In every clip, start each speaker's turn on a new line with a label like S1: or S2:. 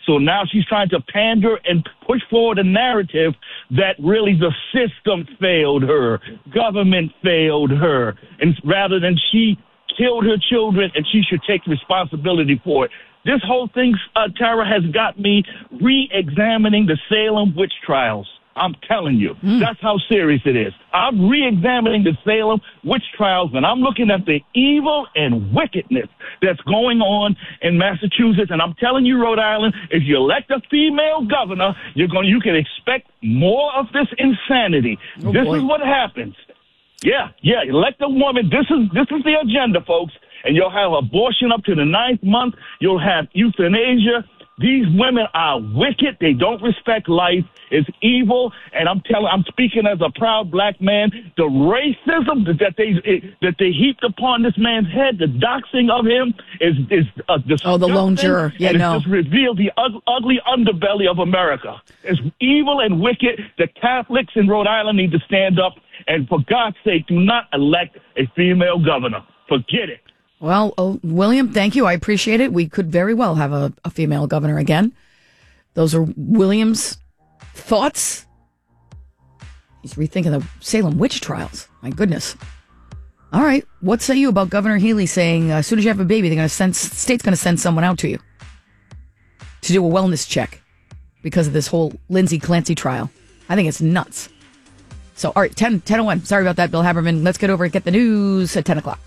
S1: So now she's trying to pander and push forward a narrative that really the system failed her, government failed her, and rather than she killed her children and she should take responsibility for it. This whole thing, Tara, has got me re-examining the Salem witch trials. I'm telling you, that's how serious it is. I'm re-examining the Salem witch trials, and I'm looking at the evil and wickedness that's going on in Massachusetts. And I'm telling you, Rhode Island, if you elect a female governor, you can expect more of this insanity. This is what happens. Yeah, elect a woman. This is the agenda, folks. And you'll have abortion up to the 9th month. You'll have euthanasia. These women are wicked. They don't respect life. It's evil. And I'm speaking as a proud black man. The racism that they heaped upon this man's head, the doxing of him is
S2: the lone juror. Yeah,
S1: and
S2: no.
S1: It's just revealed the ugly underbelly of America. It's evil and wicked. The Catholics in Rhode Island need to stand up. And for God's sake, do not elect a female governor. Forget it.
S2: Well, William, thank you. I appreciate it. We could very well have a female governor again. Those are William's thoughts. He's rethinking the Salem witch trials. My goodness. All right. What say you about Governor Healy saying as soon as you have a baby, the state's going to send someone out to you to do a wellness check because of this whole Lindsay Clancy trial? I think it's nuts. So, all right, 10:01. Sorry about that, Bill Haberman. Let's get over and get the news at 10 o'clock.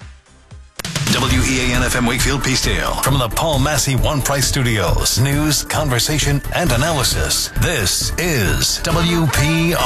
S3: WEAN-FM Wakefield Peacedale from the Paul Massey One Price Studios. News, conversation, and analysis. This is WPRO,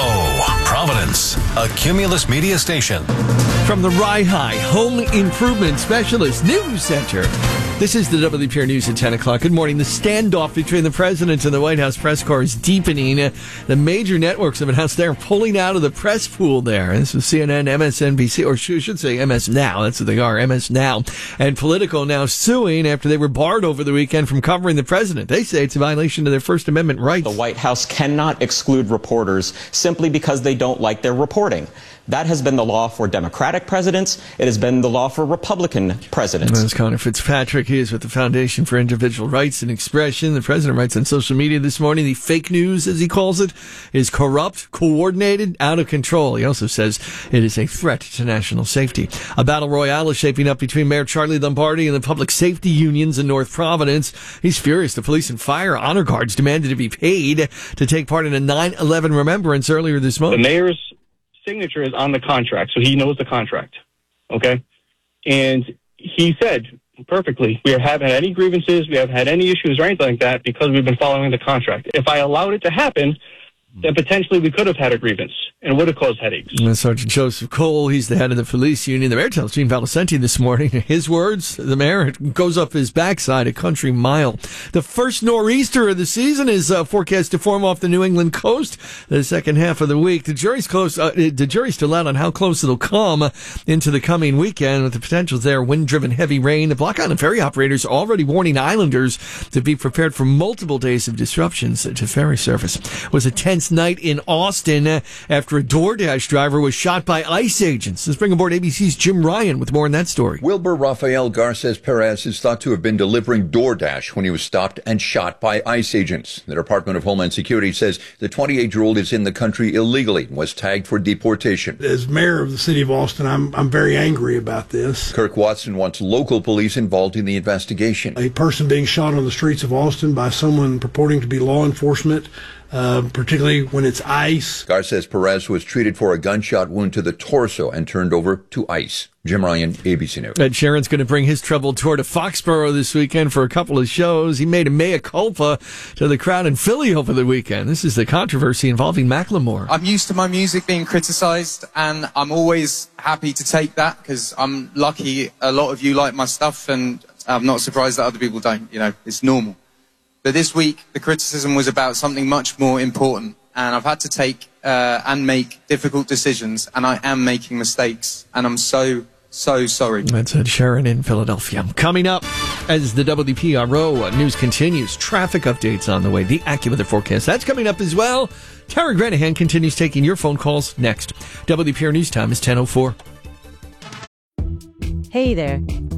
S3: Providence, a Cumulus media station.
S4: From the Rye High Home Improvement Specialist News Center, this is the WPR News at 10 o'clock. Good morning. The standoff between the president and the White House press corps is deepening. The major networks have announced they're pulling out of the press pool there. This was CNN, MSNBC, or should say MS Now. That's what they are, MS Now. And Politico now suing after they were barred over the weekend from covering the president. They say it's a violation of their First Amendment rights.
S5: The White House cannot exclude reporters simply because they don't like their reporting. That has been the law for Democratic presidents. It has been the law for Republican presidents.
S4: That's Connor Fitzpatrick. He is with the Foundation for Individual Rights and Expression. The president writes on social media this morning, the fake news, as he calls it, is corrupt, coordinated, out of control. He also says it is a threat to national safety. A battle royale is shaping up between Mayor Charlie Lombardi and the public safety unions in North Providence. He's furious. The police and fire honor guards demanded to be paid to take part in a 9/11 remembrance earlier this month.
S6: The mayor's signature is on the contract, so he knows the contract, okay? And he said perfectly, we haven't had any grievances, we haven't had any issues or anything like that because we've been following the contract. If I allowed it to happen, then potentially we could have had a grievance and would have caused headaches.
S4: And Sergeant Joseph Cole, he's the head of the police union. The mayor tells Gene Valicenti this morning, his words, the mayor goes up his backside a country mile. The first nor'easter of the season is forecast to form off the New England coast the second half of the week. The jury's still out on how close it'll come into the coming weekend with the potential there, wind-driven heavy rain. The Block Island ferry operators already warning islanders to be prepared for multiple days of disruptions to ferry service. It was a tense night in Austin after a DoorDash driver was shot by ICE agents. Let's bring aboard ABC's Jim Ryan with more on that story.
S7: Wilbur Rafael Garces Perez is thought to have been delivering DoorDash when he was stopped and shot by ICE agents. The Department of Homeland Security says the 28-year-old is in the country illegally and was tagged for deportation.
S8: As mayor of the city of Austin, I'm very angry about this.
S7: Kirk Watson wants local police involved in the investigation.
S8: A person being shot on the streets of Austin by someone purporting to be law enforcement, particularly when it's ICE.
S7: Garces Perez was treated for a gunshot wound to the torso and turned over to ICE. Jim Ryan, ABC News.
S4: Ed Sheeran's going to bring his troubled tour to Foxborough this weekend for a couple of shows. He made a mea culpa to the crowd in Philly over the weekend. This is the controversy involving Macklemore.
S9: I'm used to my music being criticised, and I'm always happy to take that because I'm lucky a lot of you like my stuff, and I'm not surprised that other people don't. You know, it's normal. But this week, the criticism was about something much more important, and I've had to take and make difficult decisions, and I am making mistakes, and I'm so sorry.
S4: That's Ed Sheeran in Philadelphia. Coming up, as the WPRO news continues, traffic updates on the way, the AccuWeather forecast. That's coming up as well. Tara Granahan continues taking your phone calls next. WPR News Time is 10:04.
S10: Hey there.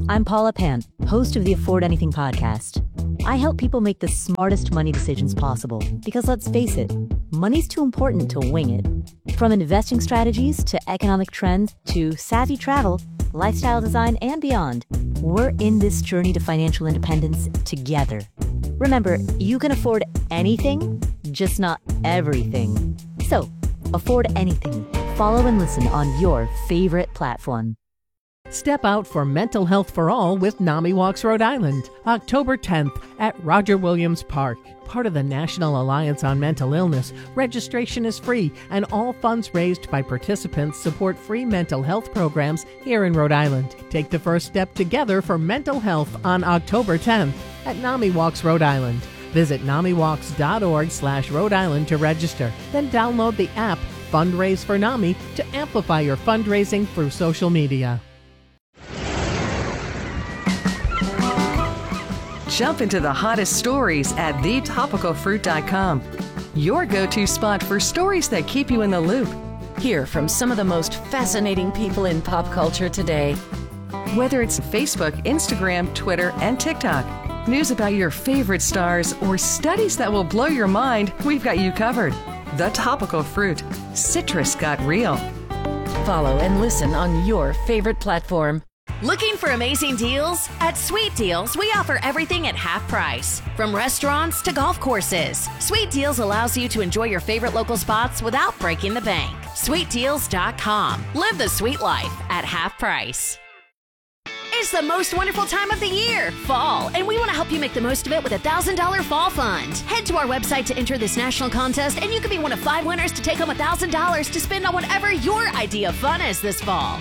S10: I'm Paula Pan, host of the Afford Anything podcast. I help people make the smartest money decisions possible because, let's face it, money's too important to wing it. From investing strategies to economic trends to savvy travel, lifestyle design, and beyond, we're in this journey to financial independence together. Remember, you can afford anything, just not everything. So, afford anything. Follow and listen on your favorite platform.
S11: Step out for Mental Health for All with NAMI Walks Rhode Island, October 10th at Roger Williams Park. Part of the National Alliance on Mental Illness, registration is free, and all funds raised by participants support free mental health programs here in Rhode Island. Take the first step together for mental health on October 10th at NAMI Walks Rhode Island. Visit NAMIWalks.org/Rhode Island to register. Then download the app Fundraise for NAMI to amplify your fundraising through social media.
S12: Jump into the hottest stories at thetopicalfruit.com. Your go-to spot for stories that keep you in the loop. Hear from some of the most fascinating people in pop culture today. Whether it's Facebook, Instagram, Twitter, and TikTok, news about your favorite stars, or studies that will blow your mind, we've got you covered. The Topical Fruit. Citrus got real. Follow and listen on your favorite platform.
S13: Looking for amazing deals? At Sweet Deals, we offer everything at half price. From restaurants to golf courses, Sweet Deals allows you to enjoy your favorite local spots without breaking the bank. SweetDeals.com. Live the sweet life at half price. It's the most wonderful time of the year, fall, and we want to help you make the most of it with a $1,000 fall fund. Head to our website to enter this national contest, and you could be one of 5 winners to take home $1,000 to spend on whatever your idea of fun is this fall.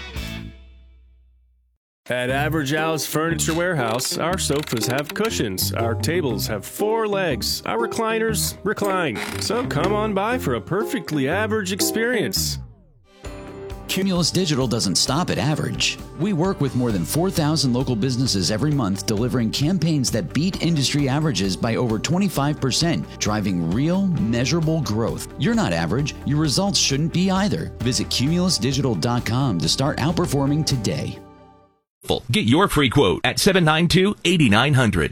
S14: At Average Al's Furniture Warehouse, our sofas have cushions, our tables have 4 legs, our recliners recline. So come on by for a perfectly average experience.
S15: Cumulus Digital doesn't stop at average. We work with more than 4,000 local businesses every month, delivering campaigns that beat industry averages by over 25%, driving real, measurable growth. You're not average. Your results shouldn't be either. Visit cumulusdigital.com to start outperforming today.
S16: Get your free quote at 792-8900.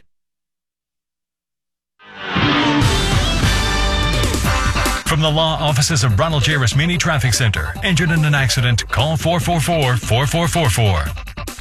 S3: From the law offices of Ronald J. Rasmini Traffic Center. Injured in an accident? Call 444-4444.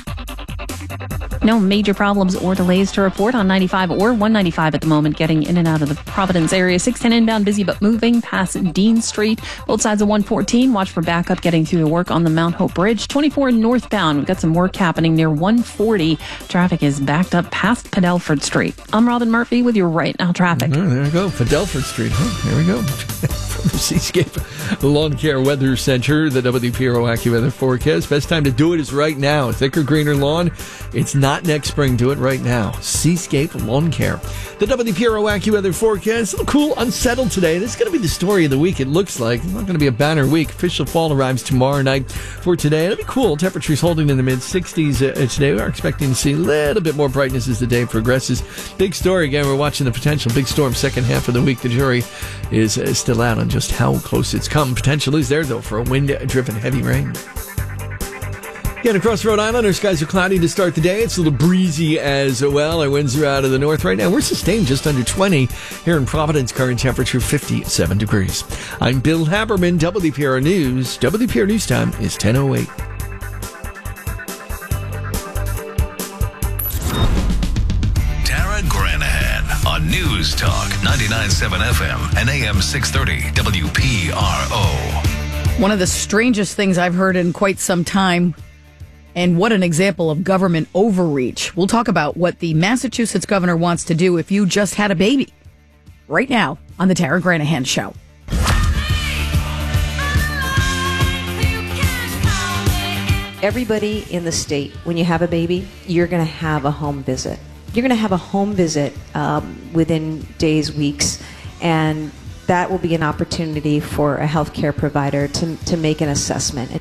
S17: No major problems or delays to report on 95 or 195 at the moment, getting in and out of the Providence area. 610 inbound, busy but moving past Dean Street. Both sides of 114. Watch for backup getting through the work on the Mount Hope Bridge. 24 northbound. We've got some work happening near 140. Traffic is backed up past Padelford Street. I'm Robin Murphy with your Right Now traffic.
S4: Oh, there we go. Padelford Street. Huh? There we go. From the Seascape Lawn Care Weather Center, the WPRO AccuWeather forecast. Best time to do it is right now. Thicker, greener lawn. It's not next spring. Do it right now. Seascape Lawn Care. The WPRO AccuWeather forecast. A little cool, unsettled today. This is going to be the story of the week, it looks like. It's not going to be a banner week. Official fall arrives tomorrow night for today. It'll be cool. Temperatures holding in the mid-60s today. We are expecting to see a little bit more brightness as the day progresses. Big story. Again, we're watching the potential big storm second half of the week. The jury is still out on just how close it's come. Potential is there, though, for a wind-driven heavy rain. Again, across Rhode Island, our skies are cloudy to start the day. It's a little breezy as well. Our winds are out of the north right now. We're sustained just under 20 here in Providence. Current temperature 57 degrees. I'm Bill Haberman, WPR News. WPR News time is 10:08.
S3: Tara Granahan on News Talk 99.7 FM and AM 630 WPRO.
S2: One of the strangest things I've heard in quite some time. And what an example of government overreach. We'll talk about what the Massachusetts governor wants to do if you just had a baby. Right now on the Tara Granahan Show.
S18: Everybody in the state, when you have a baby, you're going to have a home visit. You're going to have a home visit within days, weeks, and that will be an opportunity for a healthcare provider to make an assessment.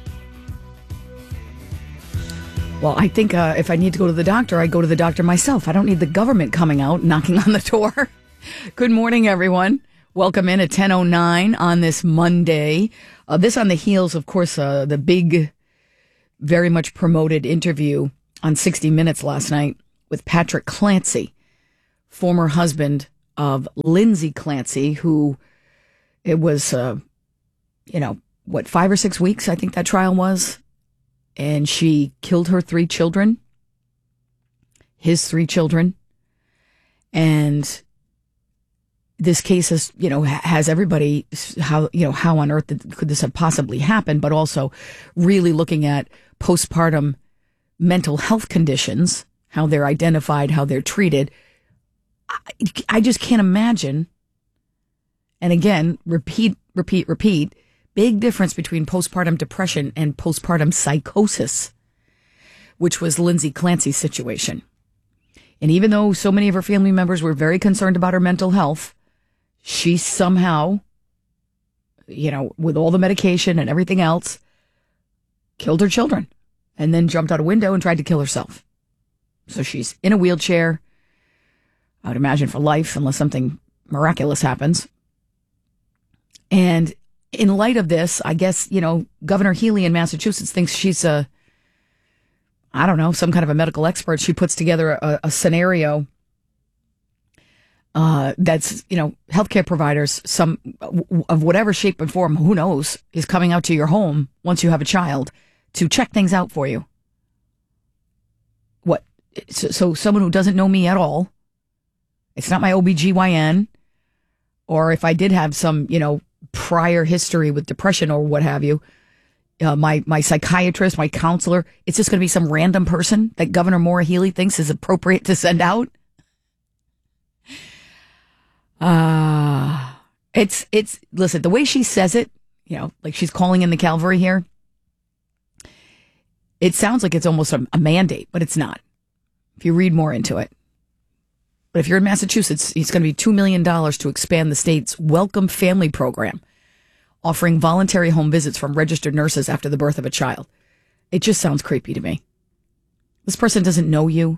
S2: Well, I think if I need to go to the doctor, I go to the doctor myself. I don't need the government coming out, knocking on the door. Good morning, everyone. Welcome in at 10:09 on this Monday. This on the heels, of course, the big, very much promoted interview on 60 Minutes last night with Patrick Clancy, former husband of Lindsay Clancy, who it was, 5 or 6 weeks, I think that trial was. And she killed her 3 children, his 3 children. And this case has everybody, how on earth could this have possibly happened? But also really looking at postpartum mental health conditions, how they're identified, how they're treated. I just can't imagine. And again, repeat. Big difference between postpartum depression and postpartum psychosis, which was Lindsay Clancy's situation. And even though so many of her family members were very concerned about her mental health, she somehow, with all the medication and everything else, killed her children and then jumped out a window and tried to kill herself. So she's in a wheelchair, I would imagine for life, unless something miraculous happens. And in light of this, I guess, Governor Healy in Massachusetts thinks she's some kind of a medical expert. She puts together a scenario that's, healthcare providers, some of whatever shape and form, who knows, is coming out to your home once you have a child to check things out for you. What? So someone who doesn't know me at all, it's not my OBGYN, or if I did have some, prior history with depression or what have you, my psychiatrist, my counselor, it's just going to be some random person that Governor Maura Healey thinks is appropriate to send out. Listen, the way she says it, like she's calling in the cavalry here, it sounds like it's almost a mandate, but it's not, if you read more into it. But if you're in Massachusetts, it's going to be $2 million to expand the state's Welcome Family program, offering voluntary home visits from registered nurses after the birth of a child. It just sounds creepy to me. This person doesn't know you.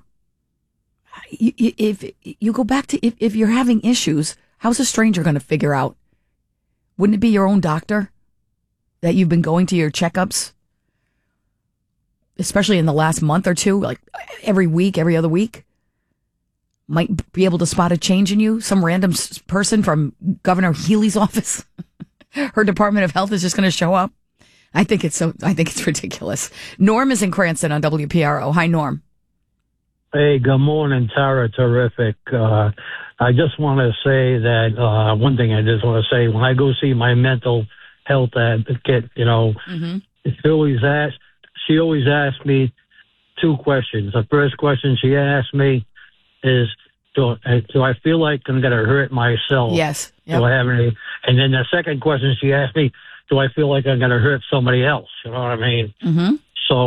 S2: If you go back to, if you're having issues, how's a stranger going to figure out? Wouldn't it be your own doctor that you've been going to your checkups? Especially in the last month or two, like every week, every other week? Might be able to spot a change in you. Some random person from Governor Healy's office, her Department of Health is just going to show up. I think it's ridiculous. Norm is in Cranston on WPRO. Hi, Norm.
S19: Hey, good morning, Tara. Terrific. I just want to say that one thing I just want to say, when I go see my mental health advocate, she always asks me 2 questions. The first question she asked me is, do I feel like I'm going to hurt myself?
S2: Yes. Yep.
S19: Do I have any? And then the second question she asked me, do I feel like I'm going to hurt somebody else? You know what I mean?
S2: Mm-hmm.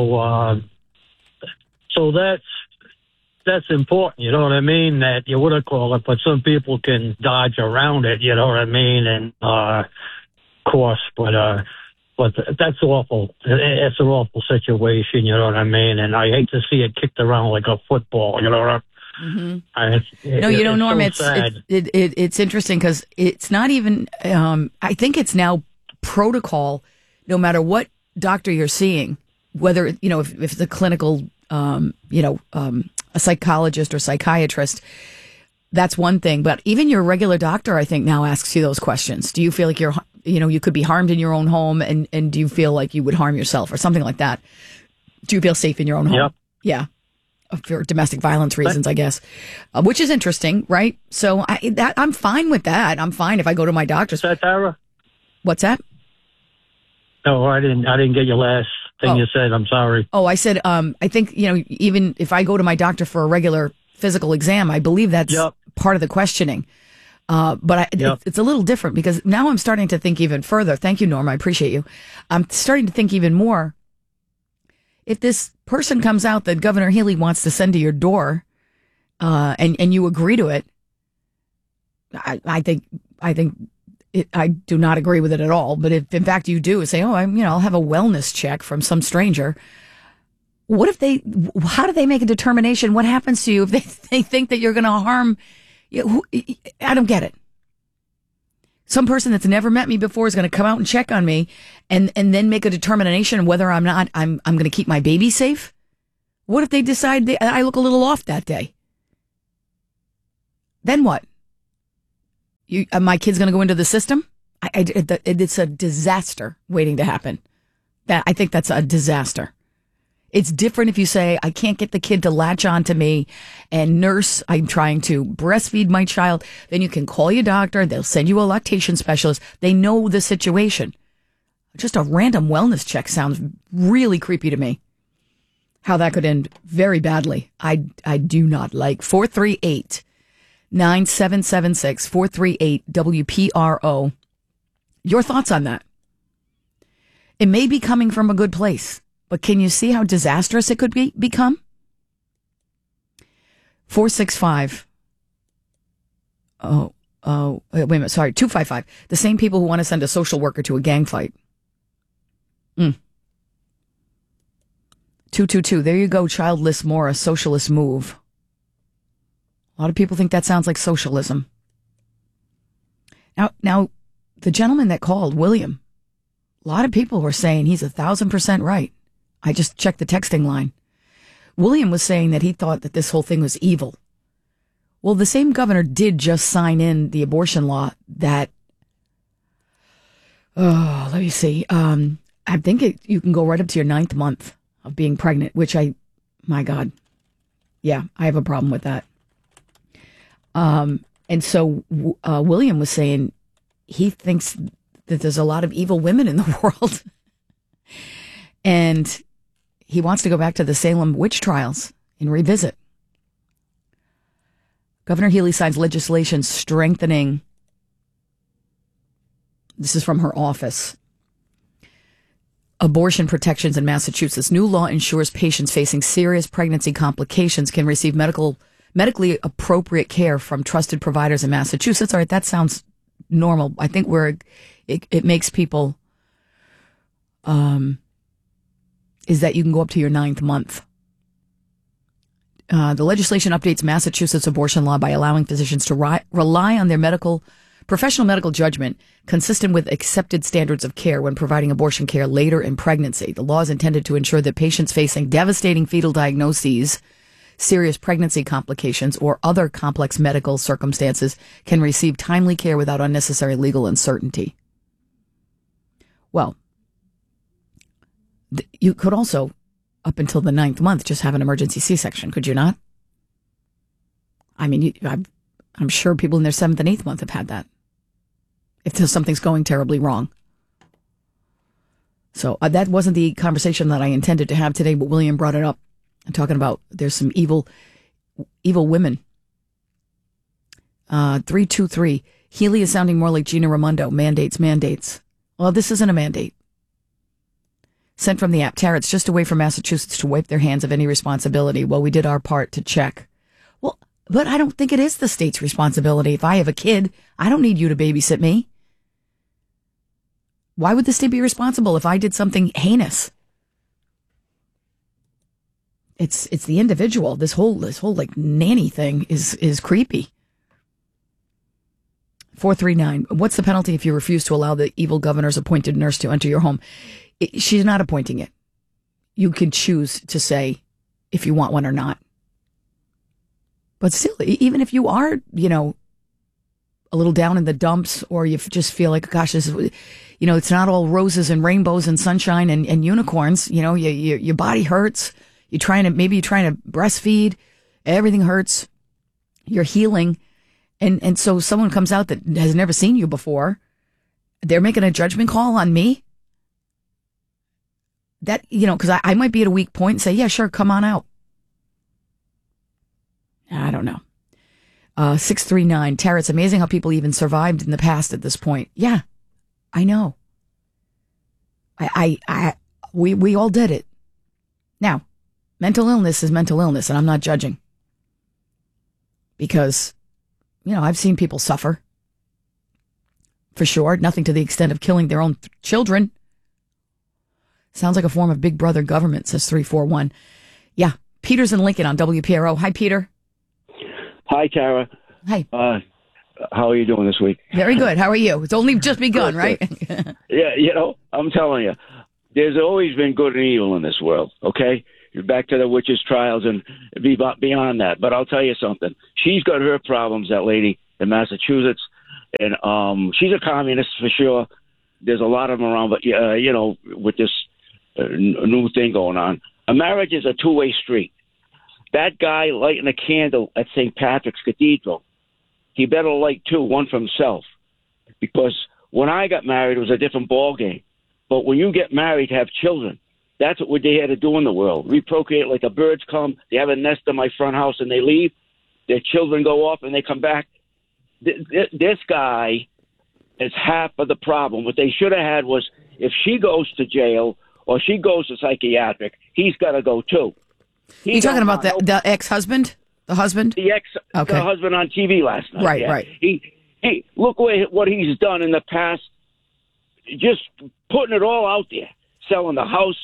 S19: So that's important. You know what I mean? That you would have called it, but some people can dodge around it. You know what I mean? And of course, but that's awful. It's an awful situation. You know what I mean? And I hate to see it kicked around like a football. You know what I mean?
S2: Mm-hmm. Norm, it's interesting because it's not even, I think it's now protocol, no matter what doctor you're seeing, whether, if it's a clinical, a psychologist or psychiatrist, that's one thing. But even your regular doctor, I think, now asks you those questions. Do you feel like you could be harmed in your own home? And do you feel like you would harm yourself or something like that? Do you feel safe in your own home?
S19: Yep.
S2: Yeah. For domestic violence reasons, I guess, which is interesting, right? So I'm fine with that. I'm fine if I go to my doctor's.
S19: Is that Tara?
S2: What's that?
S19: No, I didn't get your last thing you said. I'm sorry.
S2: Oh, I said, I think, even if I go to my doctor for a regular physical exam, I believe that's part of the questioning. But it's a little different because now I'm starting to think even further. Thank you, Norm. I appreciate you. I'm starting to think even more. If this person comes out that Governor Healy wants to send to your door, and you agree to it, I think I do not agree with it at all. But if in fact you do say, I'll have a wellness check from some stranger. How do they make a determination? What happens to you if they think that you're going to harm you? I don't get it. Some person that's never met me before is going to come out and check on me and then make a determination whether I'm going to keep my baby safe. What if they decide I look a little off that day? Then what? My kid's going to go into the system? It's a disaster waiting to happen. I think that's a disaster. It's different if you say, I can't get the kid to latch on to me, and nurse, I'm trying to breastfeed my child. Then you can call your doctor. They'll send you a lactation specialist. They know the situation. Just a random wellness check sounds really creepy to me. How that could end very badly. I do not like. 438-9776, 438-WPRO. Your thoughts on that? It may be coming from a good place, but can you see how disastrous it could become? 465. Wait a minute. Sorry, 255. The same people who want to send a social worker to a gang fight. 222. There you go. Childless more, a socialist move. A lot of people think that sounds like socialism. Now, the gentleman that called, William, a lot of people were saying he's 1,000% right. I just checked the texting line. William was saying that he thought that this whole thing was evil. Well, the same governor did just sign in the abortion law that, let me see. I think you can go right up to your 9th month of being pregnant, which my God. Yeah, I have a problem with that. And so William was saying he thinks that there's a lot of evil women in the world. And he wants to go back to the Salem witch trials and revisit. Governor Healy signs legislation strengthening. This is from her office. Abortion protections in Massachusetts. New law ensures patients facing serious pregnancy complications can receive medically appropriate care from trusted providers in Massachusetts. All right, that sounds normal. I think it makes people, is that you can go up to your 9th month. The legislation updates Massachusetts abortion law by allowing physicians to rely on their professional medical judgment consistent with accepted standards of care when providing abortion care later in pregnancy. The law is intended to ensure that patients facing devastating fetal diagnoses, serious pregnancy complications, or other complex medical circumstances can receive timely care without unnecessary legal uncertainty. Well, you could also, up until the 9th month, just have an emergency C-section, could you not? I mean, I'm sure people in their 7th and 8th month have had that, if something's going terribly wrong. So that wasn't the conversation that I intended to have today, but William brought it up. I'm talking about there's some evil women. 323. Healy is sounding more like Gina Raimondo. Mandates. Well, this isn't a mandate. Sent from the app. Tara, it's just a way for Massachusetts to wipe their hands of any responsibility. Well, we did our part to check. Well, but I don't think it is the state's responsibility. If I have a kid, I don't need you to babysit me. Why would the state be responsible if I did something heinous? It's the individual. This whole like nanny thing is creepy. 439. What's the penalty if you refuse to allow the evil governor's appointed nurse to enter your home? She's not appointing it. You can choose to say if you want one or not. But still, even if you are, a little down in the dumps, or you just feel like, gosh, this is, it's not all roses and rainbows and sunshine and unicorns. Your body hurts. You're trying to breastfeed. Everything hurts. You're healing. And so someone comes out that has never seen you before. They're making a judgment call on me. That, because I might be at a weak point and say, yeah, sure, come on out. I don't know. 639. Tara, it's amazing how people even survived in the past at this point. Yeah, I know. We all did it. Now, mental illness is mental illness, and I'm not judging. Because, I've seen people suffer. For sure. Nothing to the extent of killing their own children. Sounds like a form of big brother government, says 341. Yeah. Peter's in Lincoln on WPRO. Hi, Peter.
S20: Hi, Tara.
S2: Hi.
S20: How are you doing this week?
S2: Very good. How are you? It's only just begun, right?
S20: Yeah, I'm telling you, there's always been good and evil in this world, okay? back to the witches' trials and beyond that. But I'll tell you something. She's got her problems, that lady in Massachusetts, and she's a communist for sure. There's a lot of them around, but with this new thing going on, a marriage is a two-way street. That guy lighting a candle at St. Patrick's Cathedral, he better light two, one for himself, because when I got married, it was a different ball game. But when you get married, have children, that's what they had to do in the world. We procreate like the birds come. They have a nest in my front house and they leave. Their children go off and they come back. This guy is half of the problem. What they should have had was, if she goes to jail or she goes to psychiatric, he's got to go too.
S2: You're talking about the ex-husband? The husband?
S20: The husband on TV last night.
S2: Right, right.
S20: He look what he's done in the past, just putting it all out there, selling the house,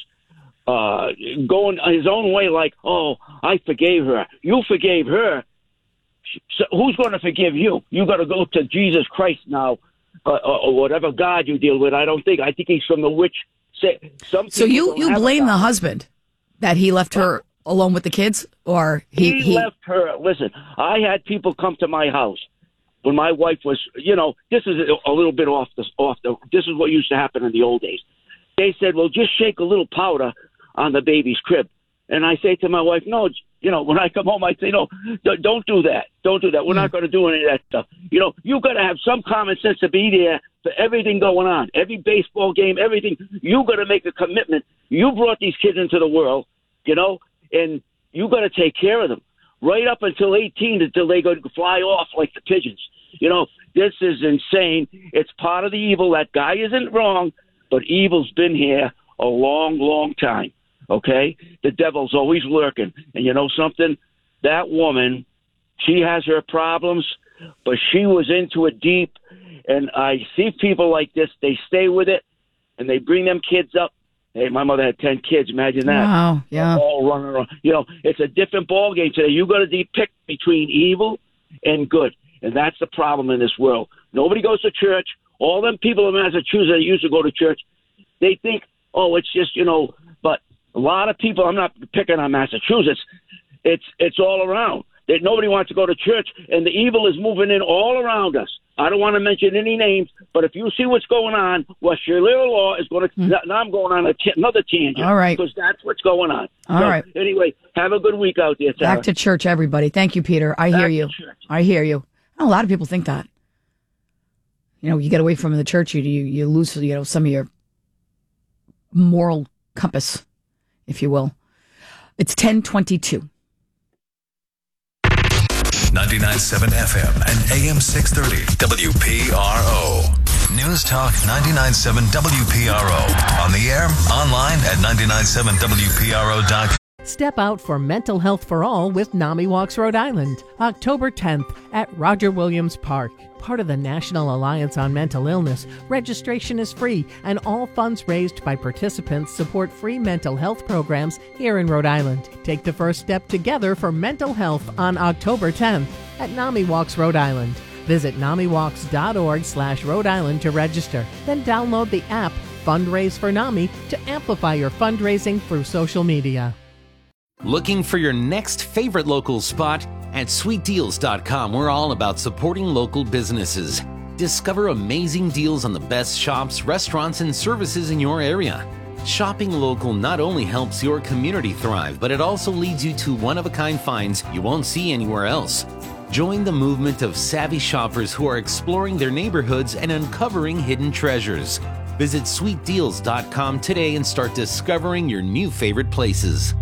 S20: going his own way like, oh, I forgave her. You forgave her. So who's going to forgive you? You got to go to Jesus Christ now, or whatever God you deal with. I think he's from the witch.
S2: So you blame the husband that he left her alone with the kids, or he
S20: left her. Listen, I had people come to my house when my wife was, this is a little bit off the. This is what used to happen in the old days. They said, well, just shake a little powder on the baby's crib. And I say to my wife, no, when I come home, I say, no, don't do that. Don't do that. We're not going to do any of that stuff. You got to have some common sense to be there for everything going on, every baseball game, everything. You got to make a commitment. You brought these kids into the world, and you got to take care of them right up until 18, until they go to fly off like the pigeons. This is insane. It's part of the evil. That guy isn't wrong, but evil's been here a long, long time. Okay? The devil's always lurking. And you know something? That woman, she has her problems, but she was into it deep. And I see people like this, they stay with it, and they bring them kids up. Hey, my mother had 10 kids. Imagine that.
S2: Wow, yeah.
S20: All running around. It's a different ball game today. You got to depict between evil and good. And that's the problem in this world. Nobody goes to church. All them people in Massachusetts that used to go to church, they think, oh, it's just, but a lot of people, I'm not picking on Massachusetts, it's all around. Nobody wants to go to church, and the evil is moving in all around us. I don't want to mention any names, but if you see what's going on, Sharia law is going to, now I'm going on another tangent.
S2: All right.
S20: Because that's what's going on.
S2: All right.
S20: Anyway, have a good week out there, Sarah.
S2: Back to church, everybody. Thank you, Peter. I hear you. I hear you. A lot of people think that. You get away from the church, you lose, some of your moral compass, if you will. It's 10:22.
S3: 99.7 FM and AM 630 WPRO. News Talk 99.7 WPRO. On the air, online at 997WPRO.com.
S11: Step out for mental health for all with NAMI Walks Rhode Island, October 10th at Roger Williams Park. Part of the National Alliance on Mental Illness, registration is free and all funds raised by participants support free mental health programs here in Rhode Island. Take the first step together for mental health on October 10th at NAMI Walks Rhode Island. Visit NAMIWalks.org/Rhode Island to register. Then download the app Fundraise for NAMI to amplify your fundraising through social media.
S21: Looking for your next favorite local spot? At SweetDeals.com, we're all about supporting local businesses. Discover amazing deals on the best shops, restaurants, and services in your area. Shopping local not only helps your community thrive, but it also leads you to one-of-a-kind finds you won't see anywhere else. Join the movement of savvy shoppers who are exploring their neighborhoods and uncovering hidden treasures. Visit SweetDeals.com today and start discovering your new favorite places.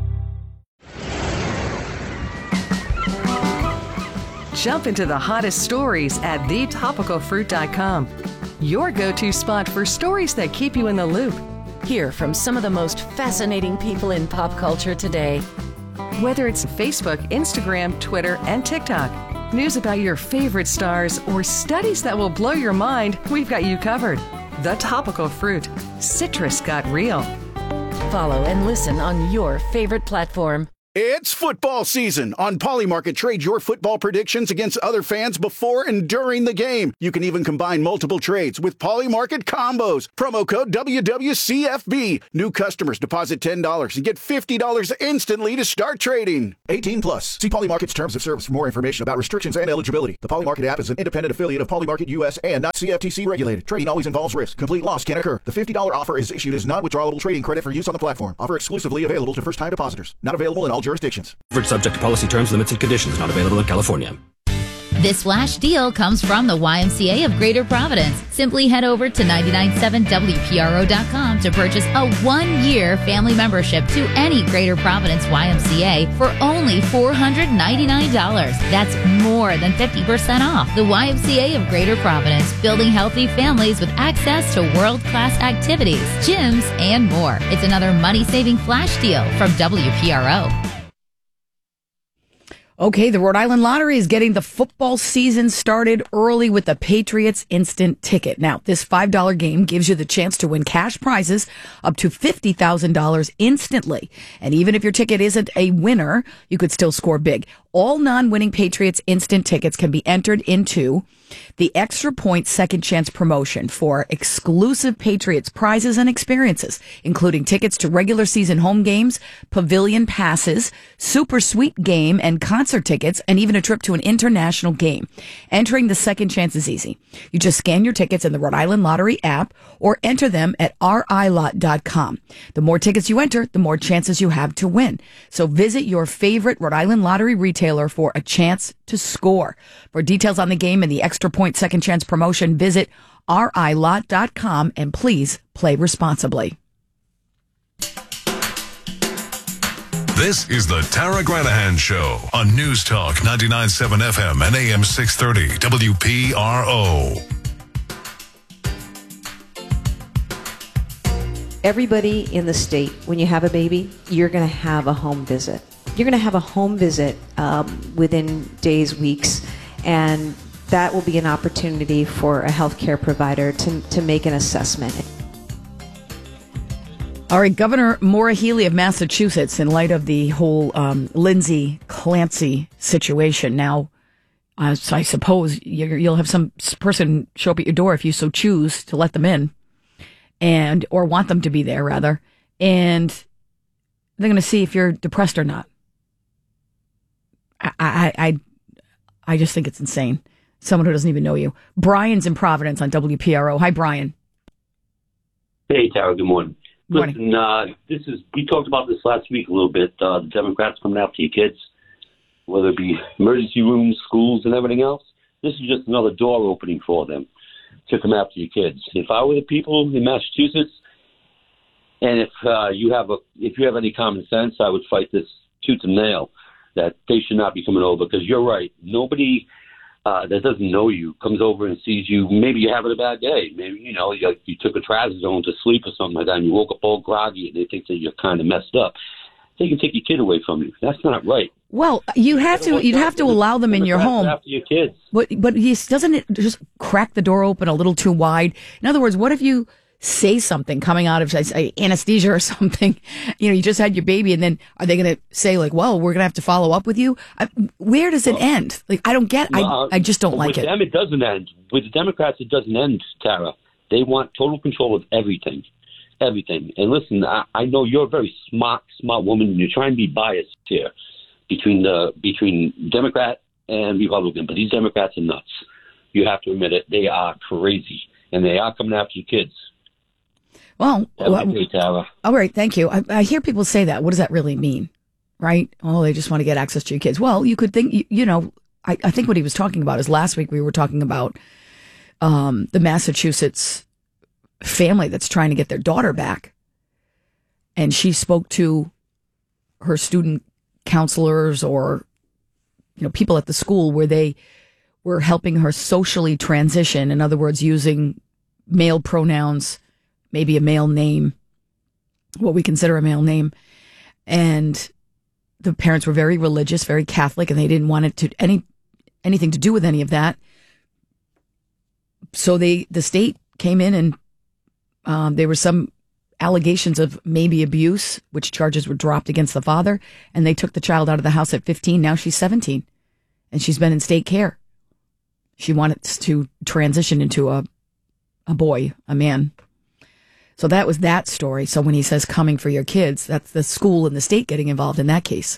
S12: Jump into the hottest stories at thetopicalfruit.com. Your go-to spot for stories that keep you in the loop. Hear from some of the most fascinating people in pop culture today. Whether it's Facebook, Instagram, Twitter, and TikTok, news about your favorite stars, or studies that will blow your mind, we've got you covered. The Topical Fruit. Citrus got real. Follow and listen on your favorite platform.
S1: It's football season. On Polymarket, trade your football predictions against other fans before and during the game. You can even combine multiple trades with Polymarket combos. Promo code WWCFB. New customers deposit $10 and get $50 instantly to start trading. 18 plus. See Polymarket's terms of service for more information about restrictions and eligibility. The Polymarket app is an independent affiliate of Polymarket US and not CFTC regulated. Trading always involves risk. Complete loss can occur. The $50 offer is issued as non-withdrawable trading credit for use on the platform. Offer exclusively available to first-time depositors. Not available in all jurisdictions.
S22: Subject to policy terms, limits, and conditions. Not available in California.
S23: This flash deal comes from the YMCA of Greater Providence. Simply head over to 997WPRO.com to purchase a 1-year family membership to any Greater Providence YMCA for only $499. That's more than 50% off. The YMCA of Greater Providence, building healthy families with access to world-class activities, gyms, and more. It's another money-saving flash deal from WPRO.
S2: Okay, the Rhode Island Lottery is getting the football season started early with the Patriots Instant Ticket. Now, this $5 game gives you the chance to win cash prizes up to $50,000 instantly. And even if your ticket isn't a winner, you could still score big. All non-winning Patriots Instant Tickets can be entered into the Extra Point Second Chance promotion for exclusive Patriots prizes and experiences, including tickets to regular season home games, pavilion passes, super sweet game and concert tickets, and even a trip to an international game. Entering the Second Chance is easy. You just scan your tickets in the Rhode Island Lottery app or enter them at RILot.com. The more tickets you enter, the more chances you have to win. So visit your favorite Rhode Island Lottery retailer for a chance to score. For details on the game and the Extra Point Second Chance promotion, visit RILot.com and please play responsibly.
S3: This is the Tara Granahan Show on News Talk 99.7 FM and AM 630 WPRO.
S18: Everybody in the state, when you have a baby, you're going to have a home visit. You're going to have a home visit within days, weeks, and that will be an opportunity for a healthcare provider to make an assessment.
S2: All right, Governor Maura Healey of Massachusetts, in light of the whole Lindsay Clancy situation, now, I suppose you'll have some person show up at your door if you so choose to let them in, or want them to be there, rather, and they're going to see if you're depressed or not. I just think it's insane. Someone who doesn't even know you. Brian's in Providence on WPRO. Hi, Brian.
S24: Hey, Tara. Good morning.
S2: Morning.
S24: Listen, we talked about this last week a little bit. The Democrats coming after your kids, whether it be emergency rooms, schools, and everything else. This is just another door opening for them to come after your kids. If I were the people in Massachusetts, and if you have any common sense, I would fight this tooth and nail that they should not be coming over, because you're right. Nobody that doesn't know you comes over and sees you. Maybe you're having a bad day. Maybe, you took a trazodone to sleep or something like that, and you woke up all groggy, and they think that you're kind of messed up. They can take your kid away from you. That's not right.
S2: Well, you'd have to allow them in your home.
S24: After your kids.
S2: But doesn't it just crack the door open a little too wide? In other words, what if you say something coming out of, say, anesthesia or something? You just had your baby, and then are they going to say, like, well, we're going to have to follow up with you? Where does it end? Like, I don't get it. I just don't like it.
S24: With them, it doesn't end. With the Democrats, it doesn't end, Tara. They want total control of everything. Everything. And listen, I know you're a very smart woman, and you're trying to be biased here between Democrat and Republican, but these Democrats are nuts. You have to admit it. They are crazy, and they are coming after your kids.
S2: Well, all right, thank you. I hear people say that. What does that really mean, right? Oh, they just want to get access to your kids. Well, you could think, I think what he was talking about is last week we were talking about the Massachusetts family that's trying to get their daughter back. And she spoke to her student counselors or, people at the school where they were helping her socially transition. In other words, using male pronouns, maybe a male name, what we consider a male name. And the parents were very religious, very Catholic, and they didn't want it to anything to do with any of that. So the state came in and there was some allegations of maybe abuse, which charges were dropped against the father, and they took the child out of the house at 15. Now she's 17, and she's been in state care. She wanted to transition into a boy, a man. So that was that story. So when he says coming for your kids, that's the school and the state getting involved in that case.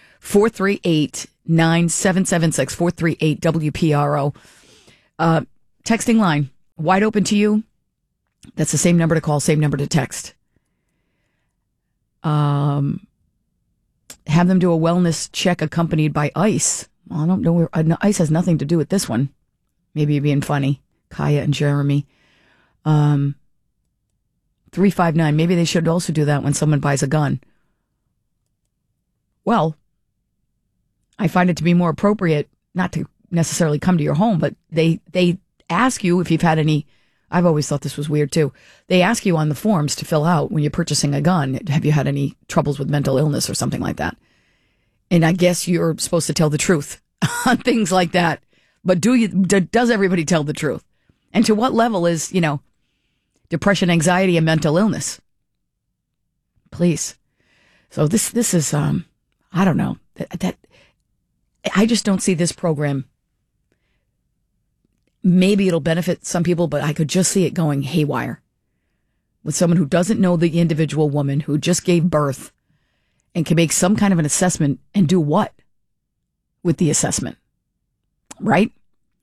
S2: 438-9776, 438-WPRO. Texting line, wide open to you. That's the same number to call, same number to text. Have them do a wellness check accompanied by ICE. Well, I don't know. ICE has nothing to do with this one. Maybe you're being funny. Kaya and Jeremy. 359. Maybe they should also do that when someone buys a gun. Well, I find it to be more appropriate not to necessarily come to your home, but they ask you if you've had any. I've always thought this was weird too. They ask you on the forms to fill out when you're purchasing a gun, have you had any troubles with mental illness or something like that? And I guess you're supposed to tell the truth on things like that. But does everybody tell the truth? And to what level is, depression, anxiety, and mental illness? Please. So this is, I don't know. That I just don't see this program. Maybe it'll benefit some people, but I could just see it going haywire with someone who doesn't know the individual woman who just gave birth and can make some kind of an assessment and do what with the assessment, right?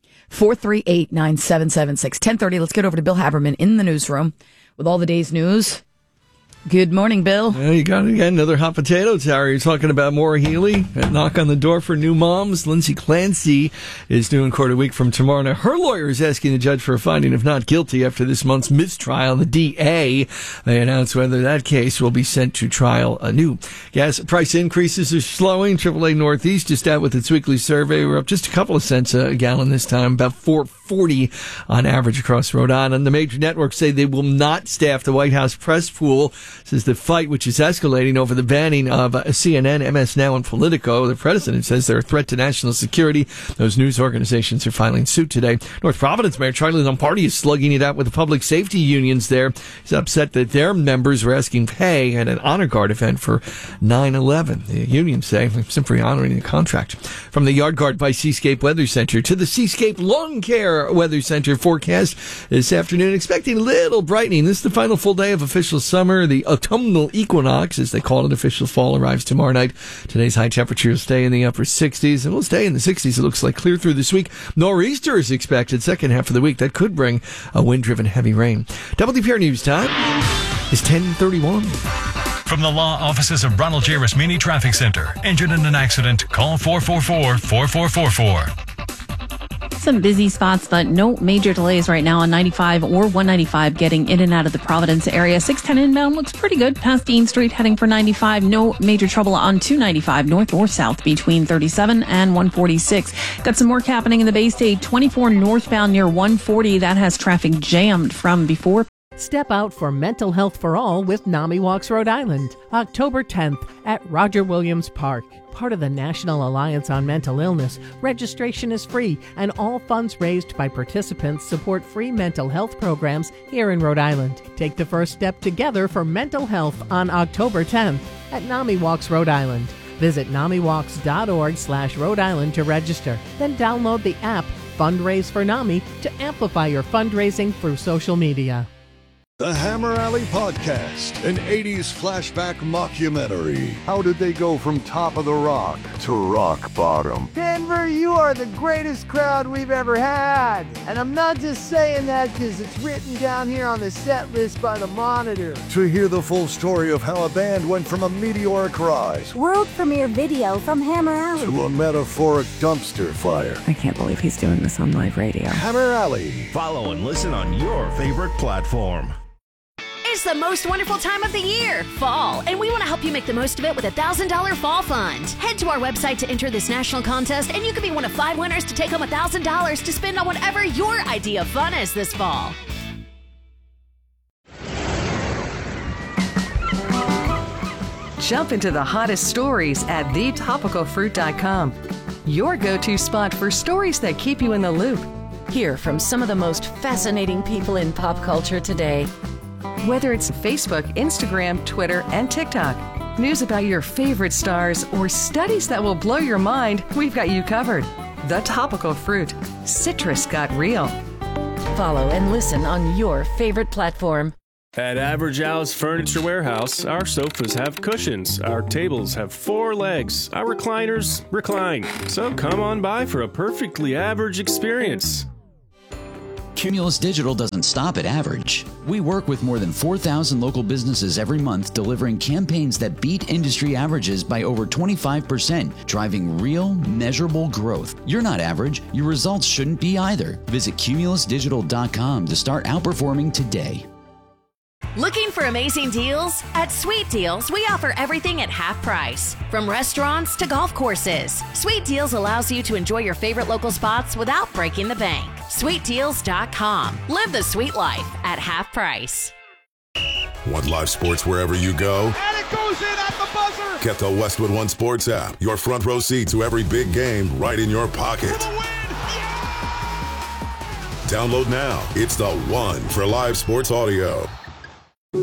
S2: 438-9776, 10:30. Let's get over to Bill Haberman in the newsroom with all the day's news. Good morning, Bill.
S4: Yeah, you got it again. Another hot potato, Tara. You're talking about Maura Healey. A knock on the door for new moms. Lindsay Clancy is due in court a week from tomorrow. Now, her lawyer is asking the judge for a finding of not guilty after this month's mistrial. The DA, they announced whether that case will be sent to trial anew. Gas price increases are slowing. AAA Northeast just out with its weekly survey. We're up just a couple of cents a gallon this time, about $4.40 on average across Rhode Island. The major networks say they will not staff the White House press pool. This is the fight which is escalating over the banning of CNN, MS Now, and Politico. The president says they're a threat to national security. Those news organizations are filing suit today. North Providence Mayor Charlie Lombardi is slugging it out with the public safety unions there. He's upset that their members were asking pay at an honor guard event for 9/11. The unions say they're simply honoring the contract. From the Yard Guard by Seascape Weather Center to the Seascape Lawn Care Weather Center forecast this afternoon, expecting a little brightening. This is the final full day of official summer. The autumnal equinox, as they call it, official fall, arrives tomorrow night. Today's high temperature will stay in the upper 60s, and will stay in the 60s, it looks like, clear through this week. Nor'easter is expected second half of the week. That could bring a wind-driven heavy rain. WPR News time is 10:31.
S3: From the law offices of Ronald J. Rasmini Traffic Center. Injured in an accident? Call 444-4444.
S17: Some busy spots, but no major delays right now on 95 or 195 getting in and out of the Providence area. 610 inbound looks pretty good past Dean Street heading for 95. No major trouble on 295 north or south between 37 and 146. Got some work happening in the Bay State. 24 northbound near 140. That has traffic jammed from before.
S11: Step out for Mental Health for All with NAMI Walks Rhode Island, October 10th at Roger Williams Park. Part of the National Alliance on Mental Illness, registration is free, and all funds raised by participants support free mental health programs here in Rhode Island. Take the first step together for mental health on October 10th at NAMI Walks Rhode Island. Visit NAMIWalks.org/Rhode Island to register. Then download the app Fundraise for NAMI to amplify your fundraising through social media.
S5: The Hammer Alley Podcast, an 80s flashback mockumentary. How did they go from top of the rock to rock bottom?
S6: Denver, you are the greatest crowd we've ever had. And I'm not just saying that because it's written down here on the set list by the Monitor.
S5: To hear the full story of how a band went from a meteoric rise,
S7: world premiere video from Hammer Alley,
S5: to a metaphoric dumpster fire.
S8: I can't believe he's doing this on live radio.
S5: Hammer Alley.
S25: Follow and listen on your favorite platform.
S13: It's the most wonderful time of the year, fall, and we want to help you make the most of it with a $1,000 fall fund. Head to our website to enter this national contest, and you can be one of 5 winners to take home $1,000 to spend on whatever your idea of fun is this fall.
S12: Jump into the hottest stories at thetopicalfruit.com. Your go-to spot for stories that keep you in the loop.
S13: Hear from some of the most fascinating people in pop culture today.
S12: Whether it's Facebook, Instagram, Twitter, and TikTok, news about your favorite stars, or studies that will blow your mind, we've got you covered. The Topical Fruit. Citrus got real. Follow and listen on your favorite platform.
S9: At Average Al's Furniture Warehouse, our sofas have cushions, our tables have 4 legs, our recliners recline. So come on by for a perfectly average experience.
S10: Cumulus Digital doesn't stop at average. We work with more than 4,000 local businesses every month, delivering campaigns that beat industry averages by over 25%, driving real, measurable growth. You're not average. Your results shouldn't be either. Visit cumulusdigital.com to start outperforming today.
S13: Looking for amazing deals? At Sweet Deals, we offer everything at half price. From restaurants to golf courses, Sweet Deals allows you to enjoy your favorite local spots without breaking the bank. SweetDeals.com. Live the sweet life at half price.
S14: Want live sports wherever you go?
S15: And it goes in at the buzzer!
S14: Get the Westwood One Sports app. Your front row seat to every big game right in your pocket. Download now. It's the one for live sports audio.